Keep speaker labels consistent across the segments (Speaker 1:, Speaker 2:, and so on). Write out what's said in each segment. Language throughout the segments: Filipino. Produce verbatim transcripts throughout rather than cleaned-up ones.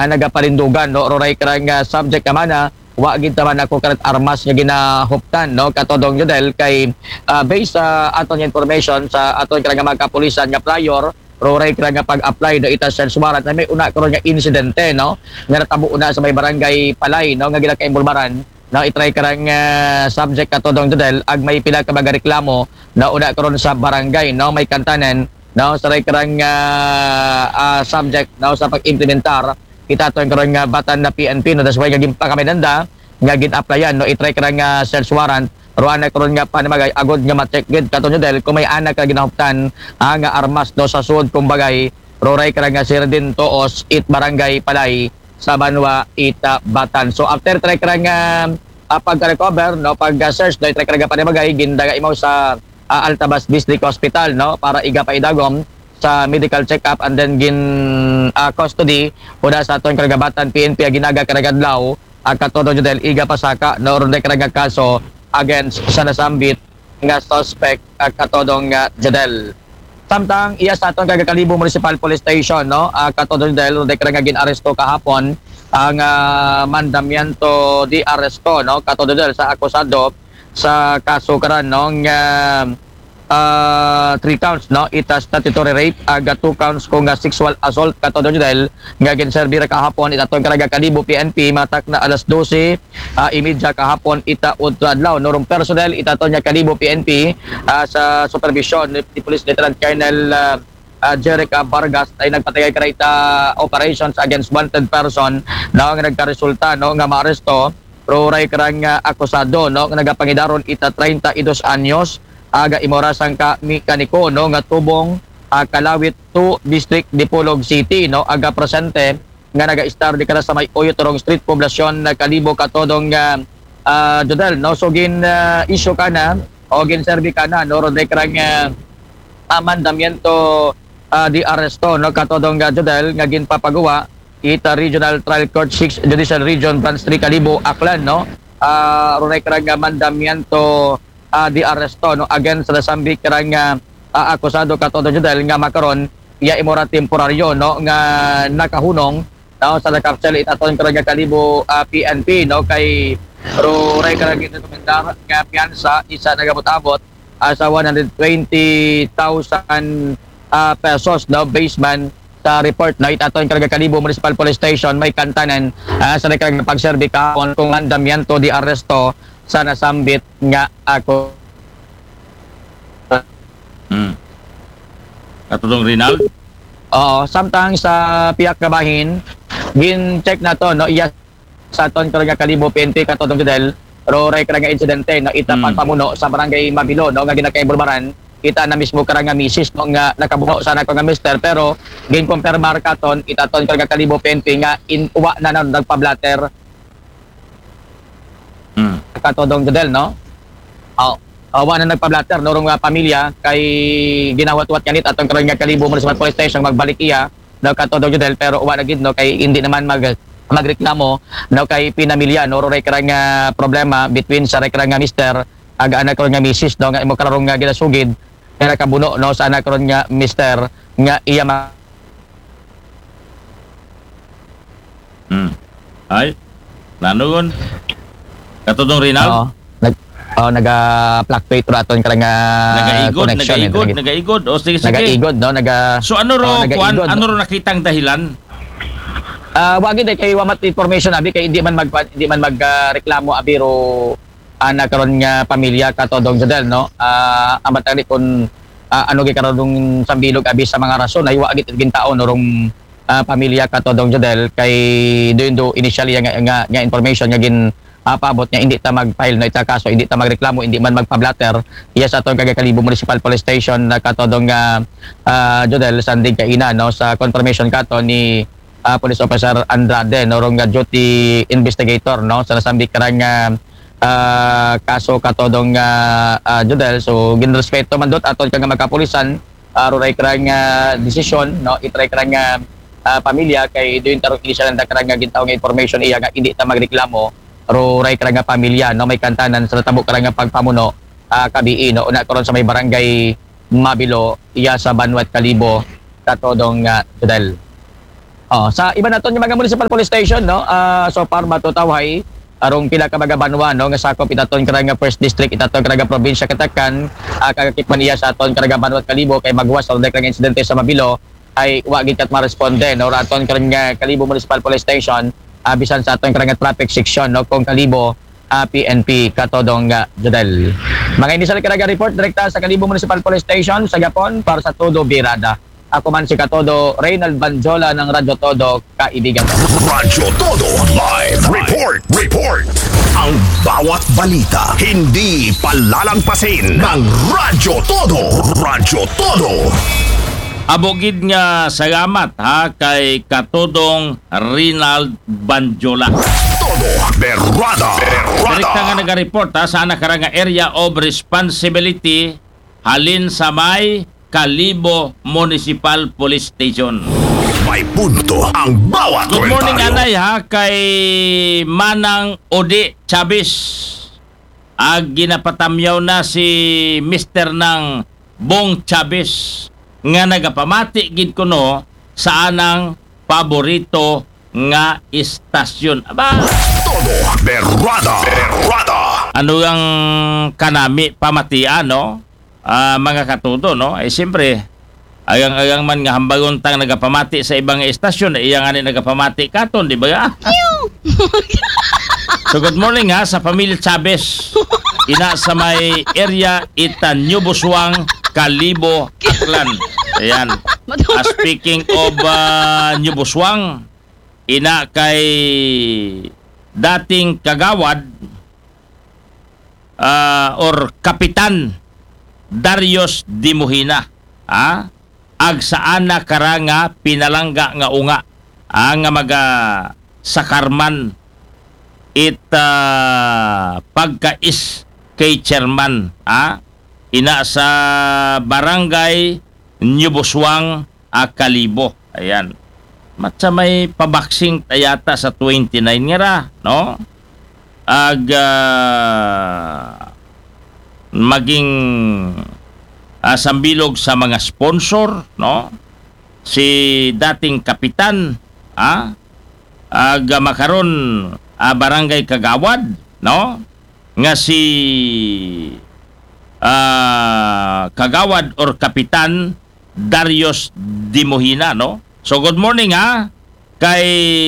Speaker 1: uh, nagaparindugan no roray karang uh, subject naman na wa gid taman ako karat armas nga ginahuptan no katodong judel kay uh, based sa aton information sa aton karang mga kapulisan nga prior roray karang nga pag-apply do ita search warrant na may una karon nga insidente no nga natabo una sa may barangay Palay no nga ginakaimbulbaran na itry karang uh, subject katodong judel ag may pila ka mga reklamo na una karon sa barangay no may kantanen no sa karang uh, uh, subject no sa pag-implementar kita to ang karon nga batan na P N P no das way gaging pakaminanda nga gin-applyan no itry karang nga search warrant ruan na karon nga panamagay agod nga ma-check gid kato nyo dahil kung may anak ka ginahuptan ah, nga armas no sa sud kumbagay roray karang nga sir din toos it barangay Palay sa Banwa Ita Batan. So after try karang nga uh, pag-recover no pag-search no itry karang nga panamagay gindaga imaw sa uh, Altabas District Hospital no para iga pa idagom sa medical check-up and then gin uh, custody una sa aton karagabatan P N P ginaga karagadlaw ang katodo judel iga pasaka no ron karaga kaso against sa nasambit nga suspect ang katodong uh, judel. Samtang iya sa aton kagakalibo Municipal Police Station no ang katodo judel ron karaga gin aresto kahapon ang uh, mandamiento di aresto no katodo judel sa akusado sa kaso karan no nga Uh, three counts no ita statutory rape aga two counts kung nga sexual assault katodo dahil nga ginserbira kahapon ita tong karaga kalibo P N P matak na alas dose uh, imidya kahapon ita udto adlaw norong personnel ita to nya kalibo P N P uh, sa supervision ni Police Lieutenant Colonel uh, uh, Jerica Vargas ay nagpatayay kara ita operations against wanted person na nga nagkaresulta no nga maaresto roray karang uh, akusado no nga nagapangidaron ita thirty-two anyos aga imorasan ka mekaniko no nga tubong uh, Kalawit two District Dipolog City no aga presente nga naga-star di kana sa may Oyo Turong Street poblasyon na kalibo katodong uh, uh, judel no so gin uh, issue kana o gin serve kana no ron karang uh, mandamiento uh, di aresto no katodong uh, judel nga gin papagawa ita Regional Trial Court six Judicial Region Branch three Kalibo Aklan no uh, ron karang uh, mandamiento Uh, di aresto no again sa nasambit karang uh, uh, akusado katodo dahil nga makaron iya imora temporaryo no nga nakahunong no sa nakapsel itaton karang kalibo uh, P N P no kay roray karang dokumentar nga piyansa isa nagabot-abot uh, sa one hundred twenty thousand uh, pesos no baseman sa report na itaton karang kalibo Municipal Police Station may kantanan uh, sa karang pagserbi kahon kung mandamiento di aresto sa nasambit nga ako.
Speaker 2: Hmm. Katulong Rinald?
Speaker 1: Oo, samtang sa piyak kabahin, gin-check na to, no, iya sa ton karang kalibo P N P katulong dahil roray karang insidente na itapan hmm. pamuno sa barangay Mabilo, no, nga ginakaimbulbaran, kita na mismo karang nga misis, no, nga nakabuno sana ko nga mister, pero gin-confirmar katon, itaton karang kalibo P N P nga inuwa na na nagpa-blatter Hmm. katodong judel no oh awa na nagpa-blatter norong uh, pamilya kay ginawat-wat kanit atong karon nga kalibo Municipal Police Station magbalik iya daw katodong judel pero uwa na gid no kay hindi naman mag magreklamo no kay pinamilya no ray karang nga problema between sa ray karang nga mister aga anak karon nga misis no nga imo karon nga ginasugid kaya kabuno no sa anak karon nga mister nga iya ma
Speaker 2: hmm ay lanugon katodong Rinald?
Speaker 1: Oo. Nag oh, naga-fluctuate ra aton karang
Speaker 2: nagaigod,
Speaker 1: connection.
Speaker 2: Nagaigod, nagaigod, nagaigod. O sige, sige.
Speaker 1: Nagaigod, no? Naga,
Speaker 2: so ano ro,
Speaker 1: oh,
Speaker 2: kuan, ano ro nakitang dahilan?
Speaker 1: Ah, uh, wagi day kay wamat information abi kay hindi man mag hindi man magreklamo uh, abi ro ana karon nga pamilya katodong judel no. Ah, uh, amat ani kun uh, ano gi karon sambilog abi sa mga rason ay wa gid gintaon norong uh, pamilya katodong judel kay doon do initially nga, nga, nga information nga gin Uh, paabot niya hindi ta mag-file no ita kaso hindi ta magreklamo hindi man magpa-blatter iya sa atong kagakalibo Municipal Police Station na katodong nga uh, judel sandig kaina no sa confirmation kato ni uh, Police Officer Andrade no rong duty investigator no sa nasambit karang nga uh, kaso katodong nga uh, judel so ginrespeto man dot aton kang magkapulisan uh, roray karang nga decision no itray karang nga uh, pamilya kay doon tarong initial na karang nga gintaw nga information iya nga hindi ta magreklamo roray karang nga pamilya no may kantanan sa tabo karang nga pagpamuno uh, kabii no una karon sa may barangay Mabilo iya sa Banwat Kalibo katodong nga uh, judel. Oh, sa iba naton yung mga municipal police station no. Ah, so far matutawhay arong pila ka mga banwa no nga sakop itaton karanga first district itaton karanga probinsya Katakan uh, kagakipman iya sa aton karanga Banwa Kalibo kay magwas sa karanga insidente sa Mabilo ay wa gid kat maresponde no raton karanga Kalibo Municipal Police Station uh, bisan sa aton karanga traffic section no kung Kalibo uh, P N P katodong uh, Jodel. Mga initial karanga report direkta sa Kalibo Municipal Police Station sa Gapon para sa Todo Birada. Ako man si Katodo, Reynald Banjola ng Radyo Todo, kaibigan ko.
Speaker 3: Radyo Todo Live Report. Report. Ang bawat balita hindi palalampasin ng Radyo Todo. Radyo Todo.
Speaker 2: Abogid nga salamat ha kay Katodong Reynald Banjola.
Speaker 3: Todo Berrada.
Speaker 2: Direkta nga
Speaker 3: Berrada.
Speaker 2: naga-report ha sa nakarang area of responsibility halin sa may Kalibo Municipal Police Station.
Speaker 3: May punto ang bawat
Speaker 2: Good morning
Speaker 3: komentaryo.
Speaker 2: anay ha kay Manang Odi Chavez. Ag ginapatamyaw na si Mister ng Bong Chavez nga nagapamati gid kuno sa anang paborito nga istasyon. Aba,
Speaker 3: Todo Berrada. Berrada.
Speaker 2: ano ang kanami pamatian no? Ah, mga katudo no ay siyempre agang-agang man nga hambagon tang nagapamati sa ibang estasyon ay iyang ani nagapamati katon di ba? So good morning ha sa pamilya Chavez ina sa may area Itanyo Buswang Kalibo Aklan. Ayan. Ah, speaking of uh, New Buswang ina kay dating kagawad uh, or kapitan Darius Dimuhina ah ag saan na karanga pinalangga nga unga ang nga maga sakarman it uh, pagkais kay chairman ah ina sa barangay New Buswang a Kalibo. Ayan, matsa may pabaksing tayata sa twenty-nine nga ra no ag uh, maging uh, sambilog sa mga sponsor no si dating kapitan ah ag makaron uh, barangay Kagawad no nga si uh, Kagawad or Kapitan Darius Dimuhina no. So good morning ha kay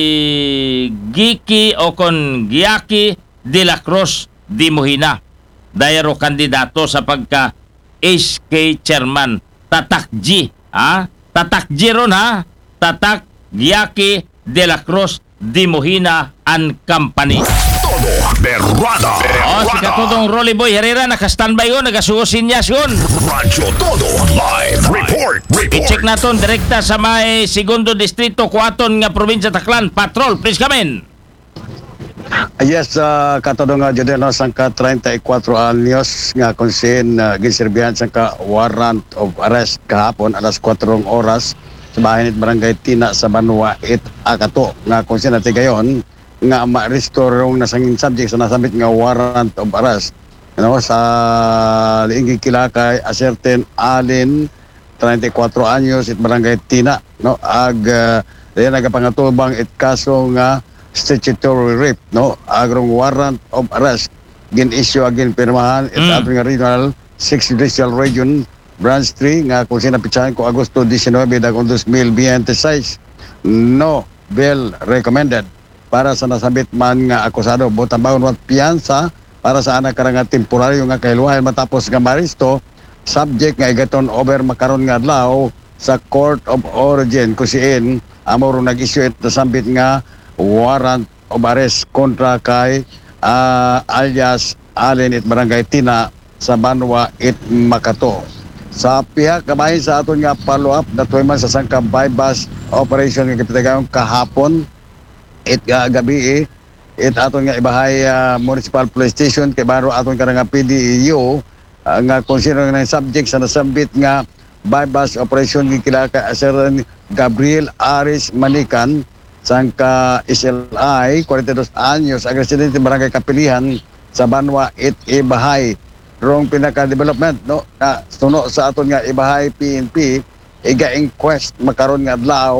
Speaker 2: Giki o kon Giaki de la Cruz Dimuhina, dayaro kandidato sa pagka H K chairman. Tatak G ha? Tatak G ron ha? Tatak Giaki de la Cruz Dimuhina and Company.
Speaker 3: Todo Berrada.
Speaker 2: Oh, si Katudong Rolly Boy Herrera naka-standby ko, nagasuosin niya yun.
Speaker 3: Radyo Todo Live Report.
Speaker 2: I-check
Speaker 3: Report.
Speaker 2: naton direkta sa may segundo distrito kuaton nga probinsya Taclan. Patrol, please come in.
Speaker 4: Yes, uh, katodong nga jud no sangka thirty-four anyos nga konsen uh, ginserbihan sangka warrant of arrest kahapon alas kwatro oras sa bahay nit barangay Tina sa Banwa it Akato nga konsen natin gayon nga ma-restore yung nasanging subject sa nasabit nga warrant of arrest ano sa liinggi kilakay a certain Alin thirty-four anyos it barangay Tina no ag uh, diyan nagapangatubang it kaso nga statutory rape no agrong warrant of arrest gin issue agin pirmahan it
Speaker 2: Mm.
Speaker 4: ating regional sixth Judicial Region Branch three nga kung sinapitsahan ko Agosto nineteen dagong two thousand twenty-six no bail recommended para sa nasabit man nga akusado botabawon wat piyansa para sa anak karanga temporaryo nga kahiluhan matapos nga maristo subject nga igaton over makaron nga adlaw sa Court of Origin kusiin amo ro nag-issue it nasabit nga warrant of arrest kontra kay uh, alias Alin it barangay Tina sa Banwa it Makato. Sa pihak kabahin sa aton nga follow up datoy man sa sangka bypass operation nga gipitagayon kahapon it uh, gabi eh, it aton nga ibahay uh, municipal police station kay baro aton ka nga P D E U uh, nga consider nga subject sa nasambit nga bypass operation gikila ka Sir Gabriel Aris Manikan sangka S L I forty-two anyos ang residente barangay Kapilihan sa Banwa it Ibahay rong pinaka development no na suno sa aton nga Ibahay P N P iga inquest makaron nga adlaw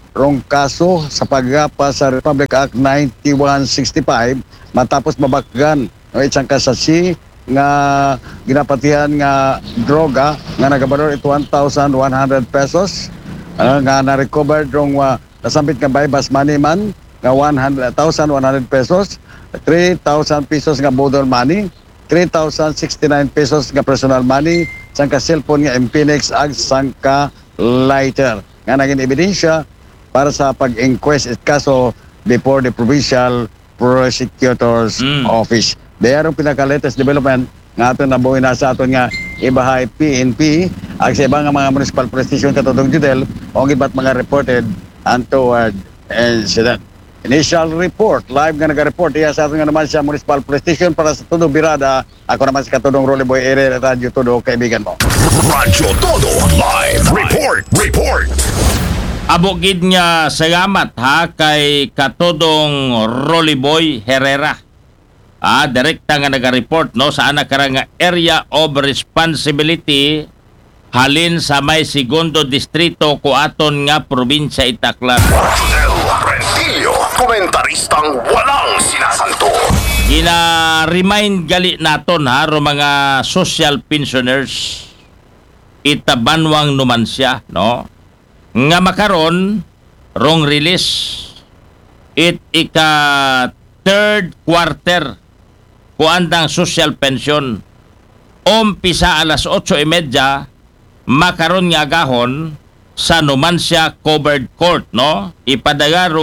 Speaker 4: rong kaso sa paggapa sa Republic Act ninety-one sixty-five matapos mabakgan o isang kasasi nga ginapatihan nga droga nga nagabalor it one thousand one hundred pesos uh, nga na-recover rong uh, nasambit nga bypass money man nga one thousand one hundred pesos, three thousand pesos nga bodol money, three thousand sixty-nine pesos nga personal money, sangka cellphone nga Infinix ag sangka lighter nga naging ebidensya para sa pag-inquest at kaso before the Provincial Prosecutor's
Speaker 2: Mm.
Speaker 4: Office. Dayarong pinaka-latest development nga aton nabuhi na sa aton nga ibahay P N P ag sa ibang nga mga municipal police station katutong Judel o gibat mga reported untoward incident. Initial report, live nga nag-report iya sa aton nga naman sa municipal police station para sa Todo Birada. Ako naman si Katudong Rolly Boy Ere, Radio Todo, kaibigan mo.
Speaker 3: Radyo Todo Live Report. Report.
Speaker 2: Abogid nga salamat ha kay Katodong Rolly Boy Herrera. Ah, direkta nga naga-report no sa ana karang nga area of responsibility halin sa may segundo distrito kuaton nga probinsya Itaclan.
Speaker 3: El Rentillo, komentaristang walang sinasanto.
Speaker 2: Gina-remind gali naton ha ro mga social pensioners itabanwang numan siya no nga makaron rong release it ika third quarter kuandang social pension umpisa alas otso y media makaron nga agahon sa Numancia Covered Court no ipadagaro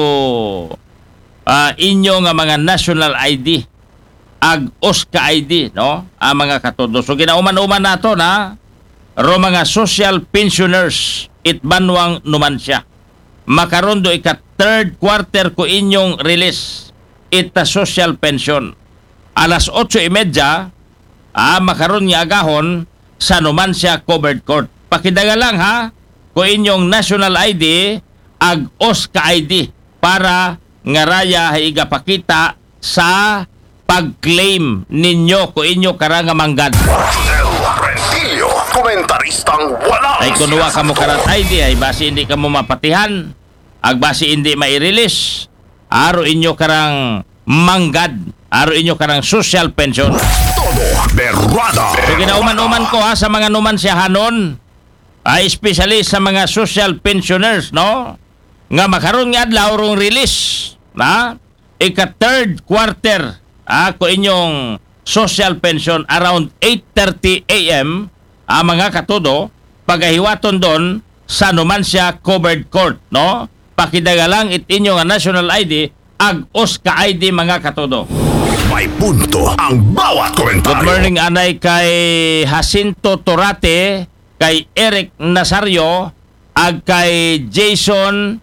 Speaker 2: uh, inyo nga mga national I D ag O S C A I D no ang mga katodo so ginauman-uman nato na ro mga social pensioners itbanwang Numancia makaron do ika third quarter ko inyong release ita social pension alas otso y media ah, makaron nga agahon sa Numancia Covered Court pakidaga lang ha ko inyong national I D ag O S C A I D para nga raya higa pakita sa pag-claim ninyo ko inyo karanga manggad.
Speaker 3: El Rentillo, komentaristang walang
Speaker 2: Ay kunuwa ka mo
Speaker 3: sinasanto.
Speaker 2: karang I D ay basi hindi ka mo mapatihan. Ag basi hindi mai-release. Aro inyo karang manggad. Aro inyo karang social pension.
Speaker 3: Todo Berrada.
Speaker 2: So ginauman-uman ko ha sa mga Numanciahanon. Ay especially sa mga social pensioners no. Nga makaroon nga adlaw rong release na ika third quarter ako inyong social pension around eight thirty a m ang mga katudo pagahiwaton doon sa Numancia Covered Court no pakidaga lang it inyo nga national I D ag O S C A I D mga katudo.
Speaker 3: May punto ang bawat komentaryo.
Speaker 2: Good morning anay kay Jacinto Torate, kay Eric Nazario, ag kay Jason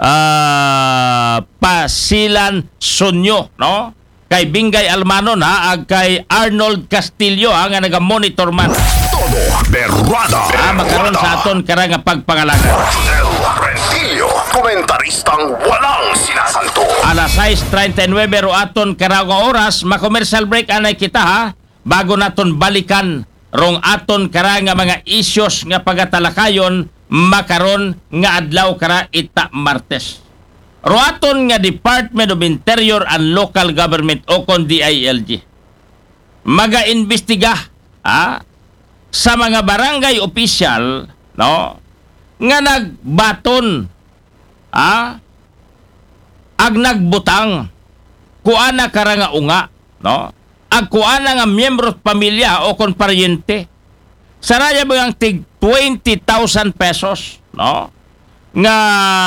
Speaker 2: ah, Pasilan Sunyo, no? Kay Bingay Almanon ha, ag kay Arnold Castillo ha, nga naga-monitor man.
Speaker 3: Todo Berrada.
Speaker 2: Ah, makaroon sa aton karang nga pagpangalaga.
Speaker 3: El Rentillo, komentaristang walang sinasanto.
Speaker 2: Alas sais treinta y nueve ro aton karang nga oras, ma-commercial break anay kita ha, bago naton balikan rong aton karang nga mga issues nga pagatalakayon makaron nga adlaw kara ita Martes. Roaton nga Department of Interior and Local Government o kon D I L G maga-imbestiga ha, sa mga barangay official no nga nagbaton ha, ag nagbutang kuana kara nga unga no ag kuana nga miyembro pamilya o kon paryente saraya bagang tig twenty thousand pesos no nga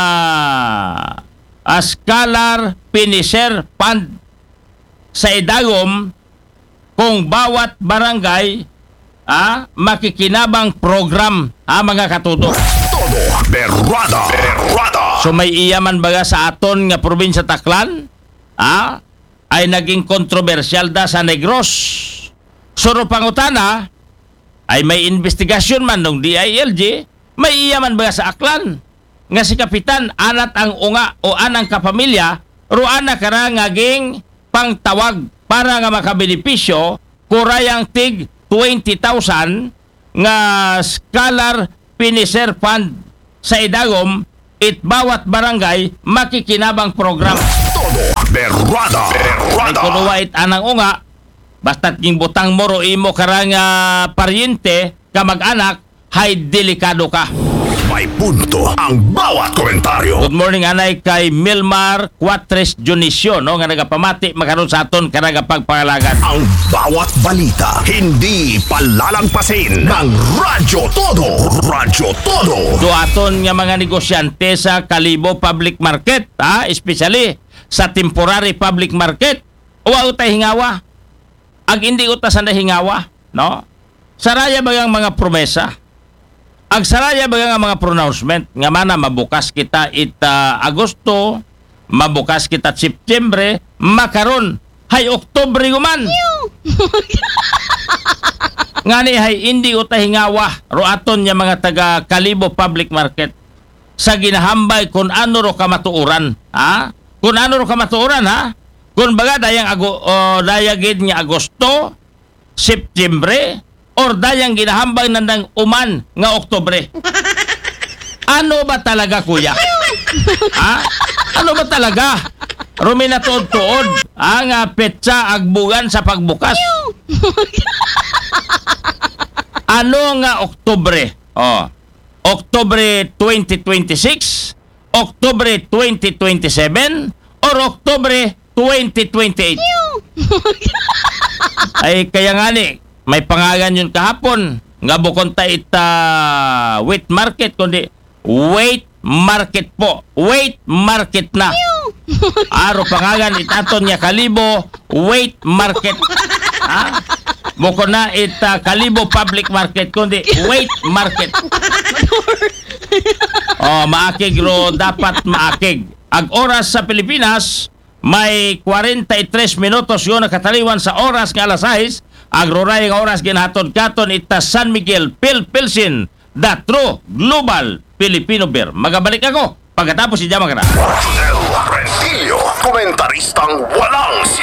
Speaker 2: a Scholar Finisher Fund sa Idagom kung bawat barangay ah, makikinabang program ah, mga katudo.
Speaker 3: Todo Berrada. Berrada.
Speaker 2: So may iyaman baga sa aton nga probinsya Taclan ah, ay naging kontrobersyal da sa Negros. Suro pangutana ay may investigasyon man ng D I L G, may iyaman baga sa Aklan nga si Kapitan anat ang unga o anang kapamilya ruana kara ngaging pangtawag para nga makabenepisyo kurayang tig twenty thousand nga Scholar Finisher Fund sa Idagom it bawat barangay makikinabang program.
Speaker 3: Todo berrada.
Speaker 2: Ay
Speaker 3: Berrada.
Speaker 2: kuno it anang unga, basta't ging butang moro imo karang uh, paryente, kamag-anak, hay delikado ka.
Speaker 3: May punto ang bawat komentaryo.
Speaker 2: Good morning anay kay Milmar Cuatres Junicio, no, nga nagapamati makaron sa aton karang pagpangalagan.
Speaker 3: Ang bawat balita hindi palalampasin ng Radyo Todo. Radyo Todo.
Speaker 2: Do aton nga mga negosyante sa Kalibo Public Market, ha, especially sa temporary public market, uwa utay hingawa. Ag hindi uta sa hingawa, no? Saraya bagang mga promesa. Ag saraya bagang mga pronouncement nga mana mabukas kita ita Agosto, mabukas kita September, makaron hay Oktubre guman. Ngani hay hindi uta hingawa ro aton nya mga taga Kalibo Public Market sa ginahambay kung ano ro kamatuoran, ha? Kung ano ro kamatuoran, ha? Kung baga dayang ago o dayagid nga Agosto, September, or dayang ginahambay nandang uman nga Oktubre. Ano ba talaga, kuya? Ha? Ano ba talaga? Rumina tuod-tuod ang uh, petsa agbugan sa pagbukas. Ano nga Oktubre? Oh. Oktubre twenty twenty-six, Oktubre twenty twenty-seven, or Oktubre twenty twenty-eight? Ay kaya nga ni, may pangalan yun kahapon. Nga bukon ta ita wheat market, kundi wait market po. Wait market na. Aro pangalan itaton niya Kalibo wait market. Ha? Bukon na ita Kalibo public market, kundi wait market. Oh, maakig ro dapat maakig. Ag oras sa Pilipinas, may forty-three minutos yun nakataliwan sa oras nga alas sais. Agroray nga oras ginahatod katon ita San Miguel, Pilpilsin, the true global Filipino beer. Magabalik ako pagkatapos si Jamagara.
Speaker 3: Rodel Rentillo, komentaristang walang